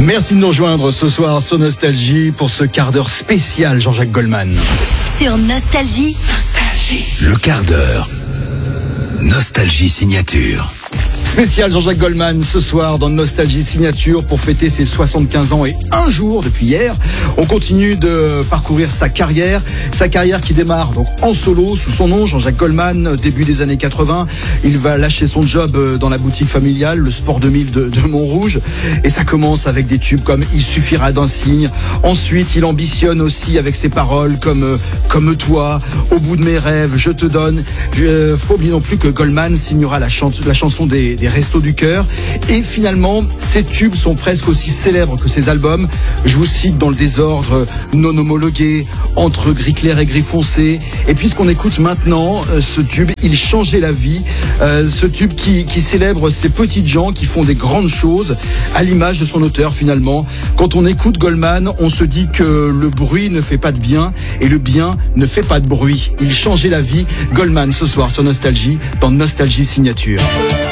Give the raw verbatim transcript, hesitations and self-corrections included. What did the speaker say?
Merci de nous rejoindre ce soir sur Nostalgie pour ce quart d'heure spécial Jean-Jacques Goldman. Sur Nostalgie. Nostalgie. Le quart d'heure. Nostalgie signature. Spécial Jean-Jacques Goldman ce soir dans Nostalgie Signature pour fêter ses soixante-quinze ans et un jour depuis hier. On continue de parcourir sa carrière, sa carrière qui démarre donc en solo sous son nom Jean-Jacques Goldman, début des années quatre-vingts. Il va lâcher son job dans la boutique familiale, le Sport deux mille de, de Montrouge, et ça commence avec des tubes comme Il suffira d'un signe. Ensuite, il ambitionne aussi avec ses paroles comme comme toi, Au bout de mes rêves, Je te donne. Euh, faut pas oublier non plus que Goldman signera la, chan- la chanson des, des Restos du Cœur. Et finalement, ces tubes sont presque aussi célèbres que ses albums. Je vous cite dans le désordre Non homologué, Entre gris clair et gris foncé. Et puisqu'on écoute maintenant euh, ce tube, Il changeait la vie. Euh, ce tube qui, qui célèbre ces petites gens qui font des grandes choses, à l'image de son auteur finalement. Quand on écoute Goldman, on se dit que le bruit ne fait pas de bien et le bien ne fait pas de bruit. Il changeait la vie. Goldman ce soir sur Nostalgie, dans Nostalgie Signature.